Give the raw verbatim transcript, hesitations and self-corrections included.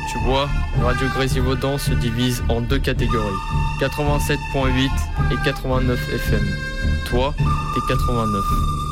Tu vois, Radio Grésivaudan se divise en deux catégories, quatre-vingt-sept virgule huit et quatre-vingt-neuf F M. Toi, t'es quatre-vingt-neuf.